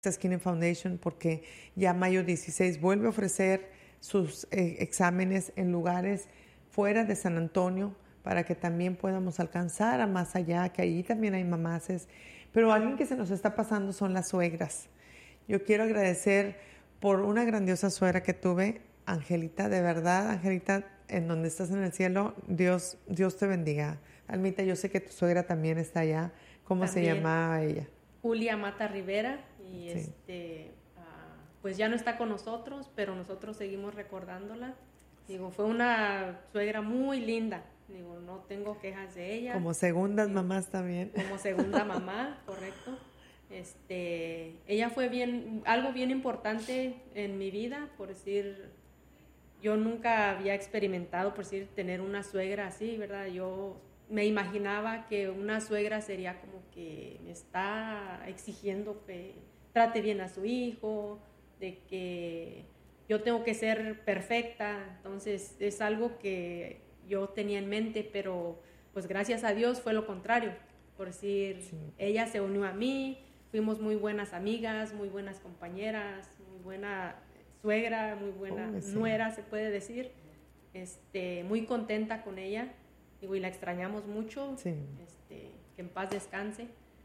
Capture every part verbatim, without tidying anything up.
Skinny Foundation, porque ya mayo dieciséis vuelve a ofrecer sus eh, exámenes en lugares fuera de San Antonio para que también podamos alcanzar a más allá, que allí también hay mamaces. Pero alguien que se nos está pasando son las suegras. Yo quiero agradecer por una grandiosa suegra que tuve, Angelita, de verdad, Angelita, en donde estás en el cielo, Dios, Dios te bendiga. Almita, yo sé que tu suegra también está allá. ¿Cómo también se llamaba ella? Julia Mata Rivera, y sí. este, uh, pues ya no está con nosotros, pero nosotros seguimos recordándola. Digo, fue una suegra muy linda, digo, no tengo quejas de ella. Como segundas eh, mamás también. Como segunda mamá, correcto. Este, ella fue bien, algo bien importante en mi vida, por decir, yo nunca había experimentado, por decir, tener una suegra así, ¿verdad? Yo me imaginaba que una suegra sería como que me está exigiendo que trate bien a su hijo, de que yo tengo que ser perfecta. Entonces es algo que yo tenía en mente, pero pues gracias a Dios fue lo contrario. Por decir, sí. Ella se unió a mí, fuimos muy buenas amigas, muy buenas compañeras, muy buena suegra, muy buena oh, sí. nuera, se puede decir. Este, muy contenta con ella. Digo, y la extrañamos mucho, sí. este, que en paz descanse.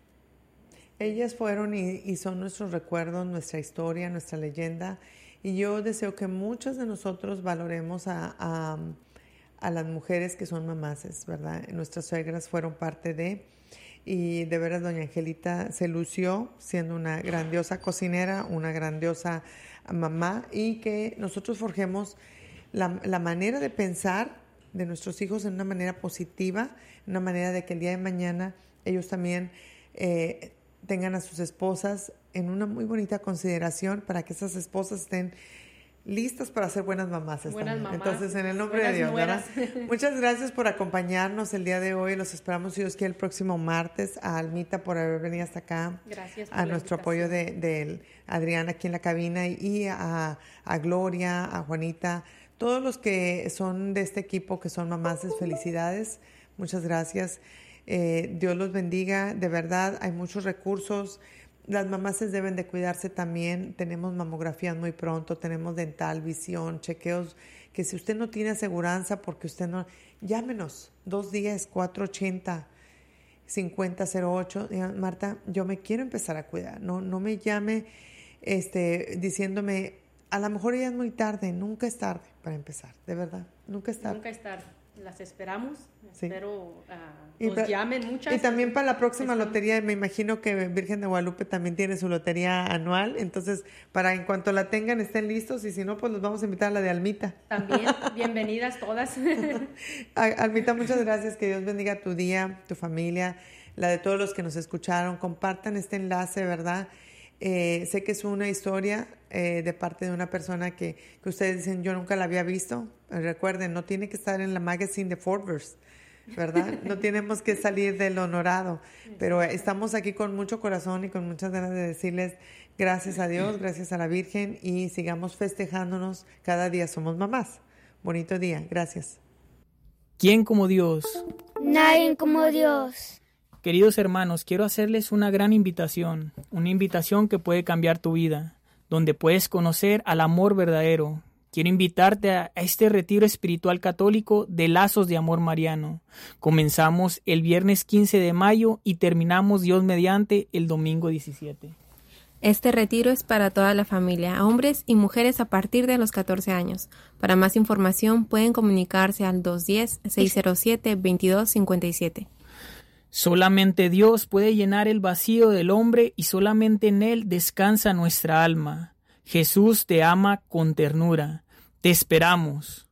Ellas fueron y, y son nuestros recuerdos, nuestra historia, nuestra leyenda, y yo deseo que muchos de nosotros valoremos a, a, a las mujeres que son mamaces, ¿verdad? Nuestras suegras fueron parte de, y de veras doña Angelita se lució siendo una grandiosa cocinera, una grandiosa mamá, y que nosotros forjemos la, la manera de pensar de nuestros hijos en una manera positiva, una manera de que el día de mañana ellos también eh, tengan a sus esposas en una muy bonita consideración para que esas esposas estén listas para ser buenas mamás. Buenas mamás. Entonces, en el nombre de Dios, ¿verdad? Muchas gracias por acompañarnos el día de hoy. Los esperamos, si Dios quiere, el próximo martes. A Almita por haber venido hasta acá. Gracias por a nuestro apoyo de, de Adrián aquí en la cabina, y a, a Gloria, a Juanita, todos los que son de este equipo, que son mamaces, felicidades. Muchas gracias. Eh, Dios los bendiga. De verdad, hay muchos recursos. Las mamaces deben de cuidarse también. Tenemos mamografías muy pronto, tenemos dental, visión, chequeos, que si usted no tiene aseguranza, porque usted no... Llámenos, dos diez, cuatro ochenta, cincuenta cero ocho. Digan, Marta, yo me quiero empezar a cuidar. No, no me llame este, diciéndome... A lo mejor ya es muy tarde, nunca es tarde para empezar, de verdad, nunca es tarde. Nunca es tarde, las esperamos, sí. Espero uh, y nos pa- llamen muchas. Y también para la próxima Estamos. lotería, me imagino que Virgen de Guadalupe también tiene su lotería anual, entonces para en cuanto la tengan estén listos, y si no, pues los vamos a invitar a la de Almita. También, bienvenidas todas. Almita, muchas gracias, que Dios bendiga tu día, tu familia, la de todos los que nos escucharon. Compartan este enlace, ¿verdad? Eh, sé que es una historia eh, de parte de una persona que, que ustedes dicen, yo nunca la había visto. Recuerden, no tiene que estar en la magazine de Forbes, ¿verdad? No tenemos que salir del honorado, pero estamos aquí con mucho corazón y con muchas ganas de decirles gracias a Dios, gracias a la Virgen, y sigamos festejándonos. Cada día somos mamás. Bonito día, gracias. ¿Quién como Dios? Nadie como Dios. Queridos hermanos, quiero hacerles una gran invitación, una invitación que puede cambiar tu vida, donde puedes conocer al amor verdadero. Quiero invitarte a este retiro espiritual católico de Lazos de Amor Mariano. Comenzamos el viernes quince de mayo y terminamos, Dios mediante, el domingo diecisiete. Este retiro es para toda la familia, hombres y mujeres a partir de los catorce años. Para más información pueden comunicarse al dos uno cero, seis cero siete, veintidós cincuenta y siete. Solamente Dios puede llenar el vacío del hombre y solamente en Él descansa nuestra alma. Jesús te ama con ternura. Te esperamos.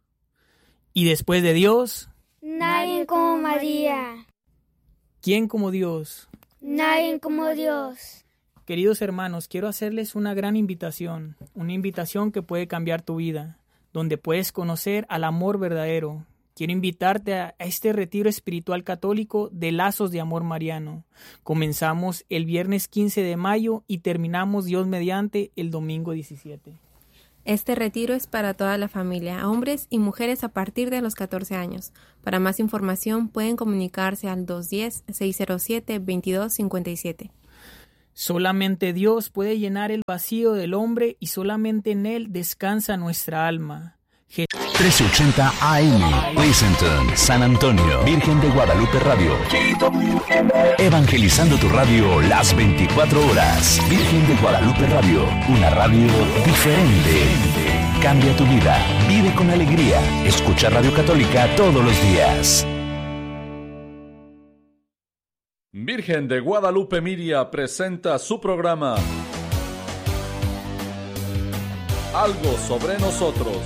Y después de Dios, nadie como María. ¿Quién como Dios? Nadie como Dios. Queridos hermanos, quiero hacerles una gran invitación, una invitación que puede cambiar tu vida, donde puedes conocer al amor verdadero. Quiero invitarte a este retiro espiritual católico de Lazos de Amor Mariano. Comenzamos el viernes quince de mayo y terminamos, Dios mediante, el domingo diecisiete. Este retiro es para toda la familia, hombres y mujeres a partir de los catorce años. Para más información pueden comunicarse al dos uno cero, seis cero siete, veintidós cincuenta y siete. Solamente Dios puede llenar el vacío del hombre y solamente en Él descansa nuestra alma. Je- trece ochenta A M, Pleasanton, San Antonio, Virgen de Guadalupe Radio. Evangelizando tu radio las veinticuatro horas. Virgen de Guadalupe Radio, una radio diferente. Cambia tu vida, vive con alegría. Escucha Radio Católica todos los días. Virgen de Guadalupe Media presenta su programa Algo sobre nosotros.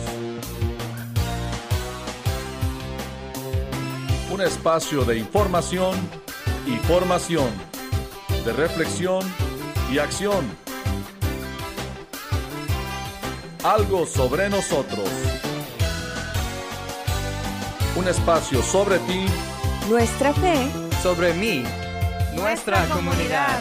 Un espacio de información y formación, de reflexión y acción. Algo sobre nosotros. Un espacio sobre ti, nuestra fe, sobre mí, nuestra comunidad.